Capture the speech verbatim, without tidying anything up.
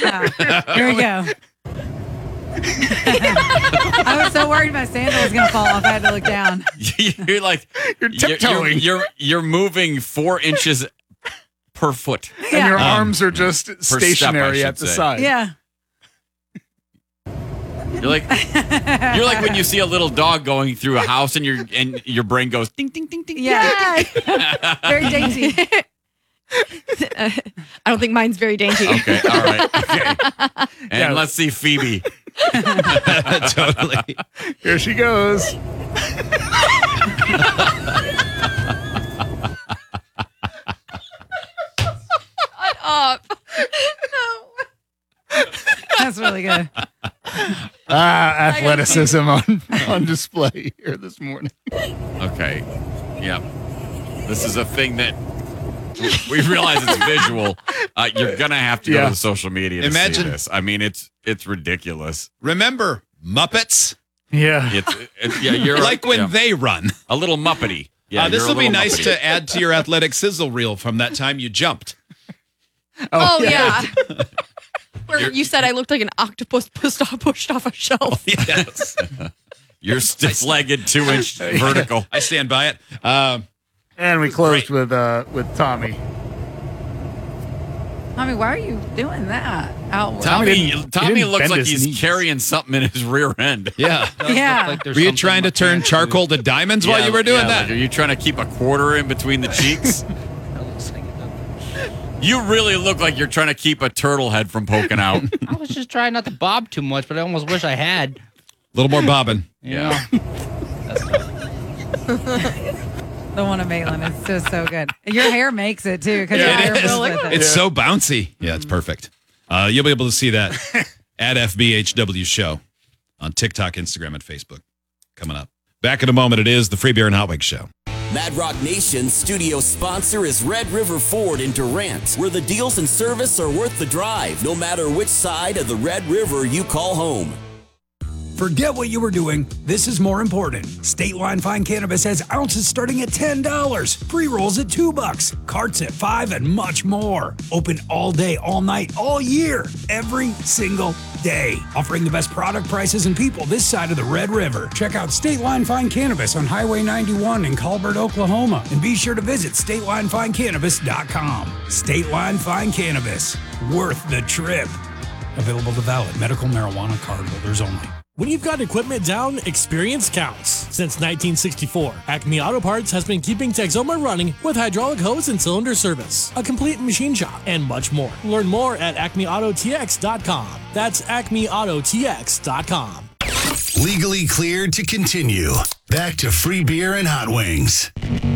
Ah, here we go. I was so worried my sandal was going to fall off. I had to look down. You're like You're tiptoeing. You're, you're you're moving four inches per foot. And Yeah. your Um, arms are just step, stationary I at the should say. side. Yeah. You're like you're like when you see a little dog going through a house and your and your brain goes ding ding ding ding. Yeah. Very dainty. Uh, I don't think mine's very dainty. Okay, all right. Okay. And Yeah. let's see Phoebe. Totally. Here she goes. Shut up. No. That's really good. Ah, athleticism on, on display here this morning. Okay. Yeah. This is a thing that we realize it's visual. Uh, you're gonna have to Yeah. go to social media to Imagine- see this. I mean, it's it's ridiculous. Remember Muppets? Yeah. It's, it's yeah. You're Like when yeah, they run. a little muppety. Yeah. Uh, this you're a will be little nice muppety. to add to your athletic sizzle reel from that time you jumped. Oh, yeah. Where you said I looked like an octopus pushed off, pushed off a shelf. Yes. You're stiff-legged, two-inch vertical. I stand by it. Um, And we closed with uh with Tommy. Tommy, why are you doing that? Outward? Tommy, didn't- Tommy he didn't looks bend like his he's knees. carrying something in his rear end. yeah. Yeah. Were you trying to turn charcoal to diamonds while Yeah, you were doing yeah, that? like, are you trying to keep a quarter in between the cheeks? You really look like you're trying to keep a turtle head from poking out. I was just trying not to bob too much, but I almost wish I had. A little more bobbing. You Yeah. know? The one of Maitland is just so good. Your hair makes it too because Yeah, your it hair is. goes with it. It's so bouncy. Yeah, it's perfect. Uh, you'll be able to see that at F B H W Show on TikTok, Instagram, and Facebook. Coming up. Back in a moment, it is the Free Beer and Hot Wings Show. Mad Rock Nation's studio sponsor is Red River Ford in Durant, where the deals and service are worth the drive, no matter which side of the Red River you call home. Forget what you were doing. This is more important. State Line Fine Cannabis has ounces starting at ten dollars, pre-rolls at two bucks, carts at five, and much more. Open all day, all night, all year, every single day. Offering the best product prices and people this side of the Red River. Check out State Line Fine Cannabis on Highway ninety-one in Colbert, Oklahoma. And be sure to visit state line fine cannabis dot com. State Line Fine Cannabis. Worth the trip. Available to valid medical marijuana card holders only. When you've got equipment down, experience counts. Since nineteen sixty-four, Acme Auto Parts has been keeping Texoma running with hydraulic hose and cylinder service, a complete machine shop, and much more. Learn more at acme auto t x dot com. That's acme auto t x dot com. Legally cleared to continue. Back to Free Beer and Hot Wings.